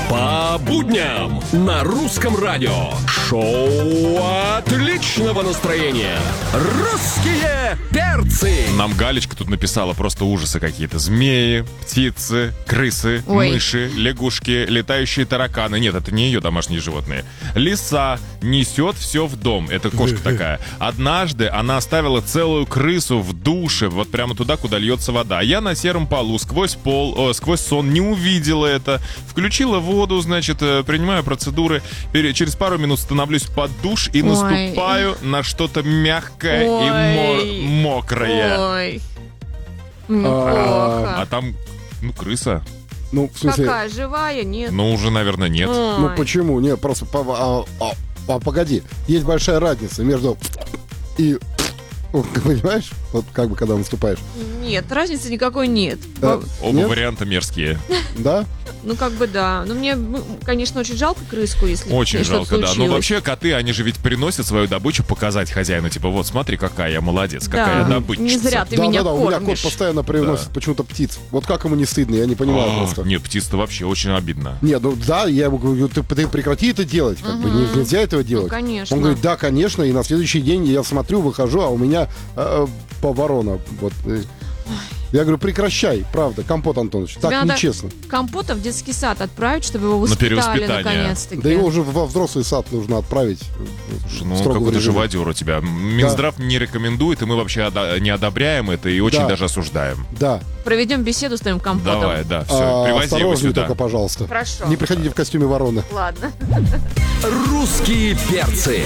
По будням на Русском радио. Шоу отличного настроения. Русские перцы. Нам Галечка тут написала просто ужасы какие-то. Змеи, птицы, крысы, мыши, лягушки, летающие тараканы. Нет, это не ее домашние животные. Лиса несет все в дом. Это кошка такая. Однажды она оставила целую крысу в душе, вот прямо туда, куда льется вода. Я на сером полу сквозь сон не увидела это. Включила воду, значит, принимаю процедуры. Через пару минут становлюсь под душ и наступаю на что-то мягкое и мокрое. Плохо. А там, крыса. Ну, в смысле... Какая, живая? Нет. Ну, уже, наверное, нет. Ну, почему? Нет, просто... Погоди. Есть большая разница между... и... Понимаешь? Вот как бы, когда наступаешь. Нет, разницы никакой нет. Оба Нет? варианта мерзкие. Да? Ну, как бы да. Но мне, конечно, очень жалко крыску, если Очень что-то жалко, да. случилось. Но вообще коты, они же ведь приносят свою добычу показать хозяину. Типа, вот, смотри, какая я молодец, какая я добытчица. Не зря ты меня у меня кот кормишь. постоянно приносит почему-то птиц. Вот как ему не стыдно, я не понимаю просто. Нет, птица вообще очень обидно. Нет, ну да, я ему говорю, ты прекрати это делать, как бы нельзя этого делать. Ну, конечно. Он говорит, да, конечно, и на следующий день я смотрю, выхожу, а у меня ворона. Вот. Я говорю, прекращай, правда, Компот Антонович, так Надо нечестно. Компота в детский сад отправить, чтобы его воспитали перевоспитание. наконец-таки. Да его уже во взрослый сад нужно отправить. Ну, какой-то живодер у тебя. Минздрав не рекомендует, и мы вообще не одобряем это и очень даже осуждаем. Да. Проведем беседу с твоим Компотом. Давай, да, все, привози его Осторожней сюда. только, пожалуйста. Хорошо. Не приходите в костюме вороны. Ладно. Русские перцы.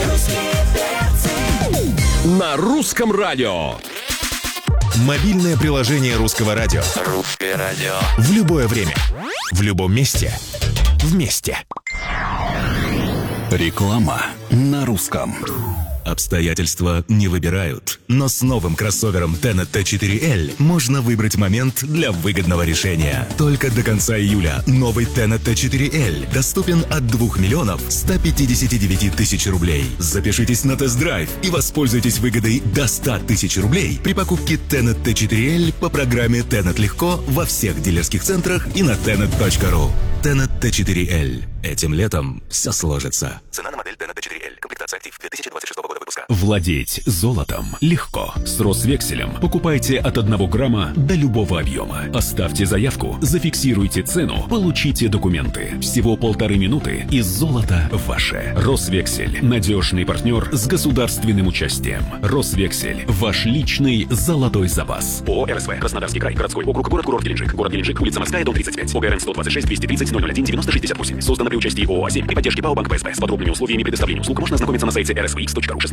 На Русском радио. Мобильное приложение Русского радио. Русское радио. В любое время. В любом месте. Вместе. Реклама на русском. Обстоятельства не выбирают, но с новым кроссовером Tenet T4L можно выбрать момент для выгодного решения. Только до конца июля новый Tenet T4L доступен от 2 миллионов 159 тысяч рублей. Запишитесь на тест-драйв и воспользуйтесь выгодой до 100 тысяч рублей при покупке Tenet T4L по программе Tenet Легко во всех дилерских центрах и на tenet.ru. Tenet T4L. Этим летом все сложится. Цена на модель Tenet T4L. Комплектация актив 2026 года выпуска. Владеть золотом легко. С Росвекселем покупайте от 1 грамма до любого объема. Оставьте заявку, зафиксируйте цену, получите документы. Всего 1,5 минуты и золото ваше. Росвексель. Надежный партнер с государственным участием. Росвексель. Ваш личный золотой запас. ООО РСВ. Краснодарский край. Городской округ. Город-курорт Геленджик. Город Геленджик. Улица Морская, дом 35. ОГРН 126 230 001 9068. Создано при участии ООО «А7» при поддержке ПАО «Банк ПСБ». С подробными условиями предоставления услуг можно ознакомиться на сайте rsvx.ru.